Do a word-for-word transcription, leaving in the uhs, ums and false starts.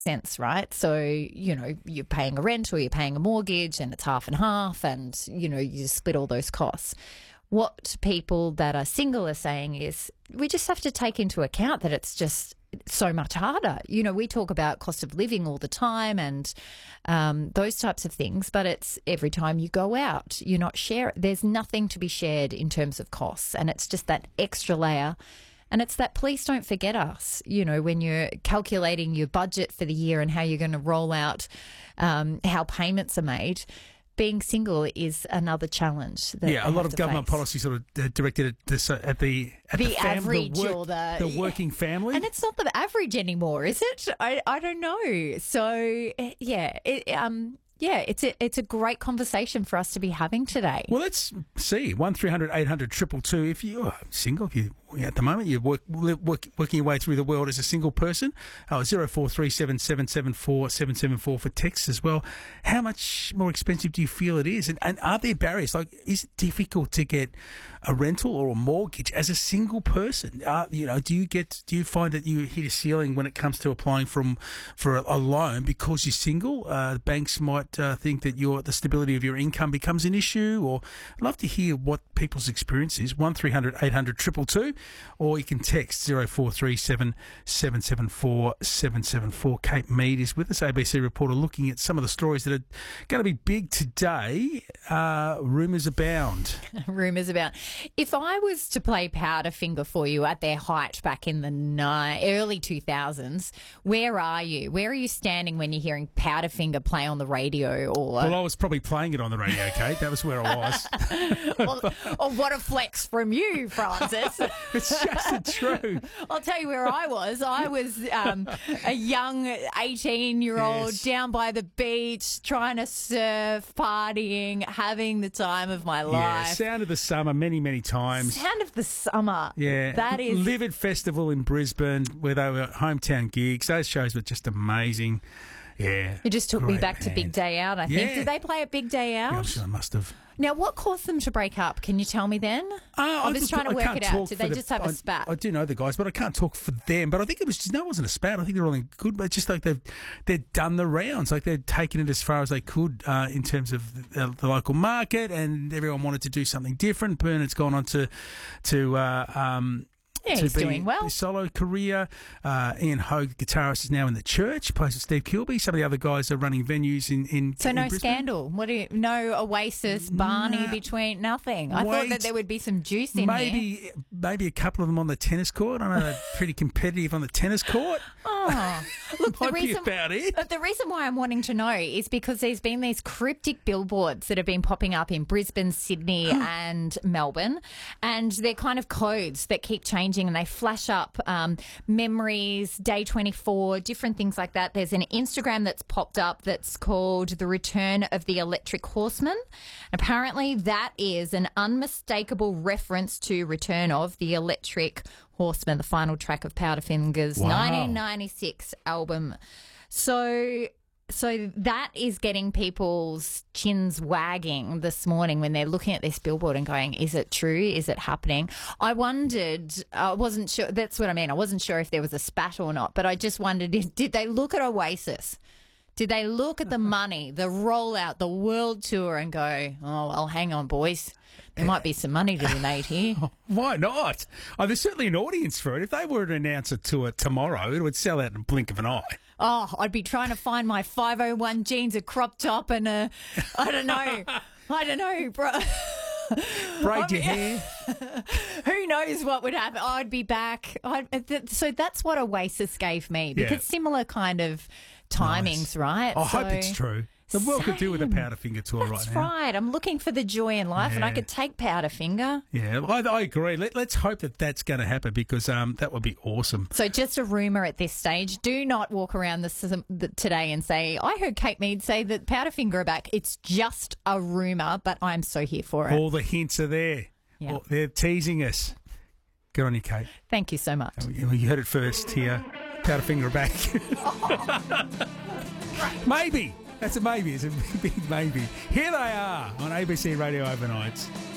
sense, right? So, you know, you're paying a rent or you're paying a mortgage and it's half and half and, you know, you split all those costs. What people that are single are saying is we just have to take into account that it's just so much harder. You know, we talk about cost of living all the time and um, those types of things, but it's every time you go out, you're not share. There's nothing to be shared in terms of costs, and it's just that extra layer. And it's that please don't forget us, you know, when you're calculating your budget for the year and how you're going to roll out um, how payments are made. Being single is another challenge. That yeah, a lot of government face. policy sort of uh, directed at, this, uh, at the at the, the, fam- average the, work, or the, the working family. And it's not the average anymore, is it? I, I don't know. So, yeah, it, um, yeah, it's a, it's a great conversation for us to be having today. Well, let's see. one three hundred eight hundred two two two. If you're single, if you at the moment you're work, work, working your way through the world as a single person, oh, zero four three seven seven seven four seven seven four for texts as well. How much more expensive do you feel it is? And, and are there barriers? Like, is it difficult to get a rental or a mortgage as a single person? Uh, you know, do you get do you find that you hit a ceiling when it comes to applying from for a, a loan because you're single? Uh, banks might uh, think that your the stability of your income becomes an issue. Or I'd love to hear what people's experience is. one three hundred eight hundred two two two, or you can text zero four three seven seven seven four seven seven four. Kate Mead is with us, A B C reporter, looking at some of the stories that are going to be big today. Uh, rumours abound. Rumours abound. If I was to play Powderfinger for you at their height back in the ni- early two thousands, where are you? Where are you standing when you're hearing Powderfinger play on the radio? Or Well, I was probably playing it on the radio, Kate. That was where I was. or, or what a flex from you, Francis. It's just the truth. I'll tell you where I was. I was um, a young eighteen-year-old Yes. down by the beach, trying to surf, partying, having the time of my life. Yeah, sound of the summer many, many times. Sound of the summer. Yeah. That is... Livid Festival in Brisbane, where they were hometown gigs. Those shows were just amazing. Yeah. It just took me Great back to band. Big Day Out, I think. Yeah. Did they play at Big Day Out? Yeah, I'm sure I must have. Now, what caused them to break up? Can you tell me then? Uh, I'm just look, trying to I work can't it out. talk Did for they the- just have a I- spat? I do know the guys, but I can't talk for them. But I think it was just, no, it wasn't a spat. I think they're all in good, but just like they've they've done the rounds, like they'd taken it as far as they could uh, in terms of the, the local market, and everyone wanted to do something different. Bernard's gone on to to. Uh, um, Yeah, to he's be doing well. his solo career. Uh, Ian Hogue, guitarist, is now in the church. Plays with Steve Kilby. Some of the other guys are running venues in in. So in no Brisbane. scandal. What do you, no Oasis, Barney Nah. between nothing. I thought Wait. that there would be some juice in Maybe here. maybe a couple of them on the tennis court. I know they're pretty competitive on the tennis court. Oh, look, the Might be reason about it. But the reason why I'm wanting to know is because there's been these cryptic billboards that have been popping up in Brisbane, Sydney, and Melbourne, and they're kind of codes that keep changing, and they flash up um, memories, day twenty-four, different things like that. There's an Instagram that's popped up that's called The Return of the Electric Horseman. Apparently, that is an unmistakable reference to Return of the Electric Horseman, the final track of Powderfinger's Wow. nineteen ninety-six album. So... So that is getting people's chins wagging this morning when they're looking at this billboard and going, is it true? Is it happening? I wondered, I wasn't sure, that's what I mean. I wasn't sure if there was a spat or not, but I just wondered, did, did they look at Oasis? Did they look at the money, the rollout, the world tour and go, oh, well, hang on, boys. There might be some money to be made here. Why not? Oh, there's certainly an audience for it. If they were to announce a tour tomorrow, it would sell out in a blink of an eye. Oh, I'd be trying to find my five oh one jeans, a crop top, and a, I don't know, I don't know, bro. Braid I your mean, hair. Who knows what would happen? I'd be back. I'd, th- so that's what Oasis gave me, because Yeah. similar kind of timings, Nice. right? I So- hope it's true. The world could do with a Same. Powderfinger tour That's right now. right. I'm looking for the joy in life, and I Yeah. could take Powderfinger. Yeah, I, I agree. Let, let's hope that that's going to happen, because um, that would be awesome. So just a rumour at this stage. Do not walk around this, the, today and say, I heard Kate Mead say that Powderfinger are back. It's just a rumour, but I'm so here for it. All the hints are there. Yeah. Well, they're teasing us. Good on you, Kate. Thank you so much. You you heard it first here. Powderfinger are back. Maybe. That's a maybe. It's a big maybe. Here they are on A B C Radio Overnights.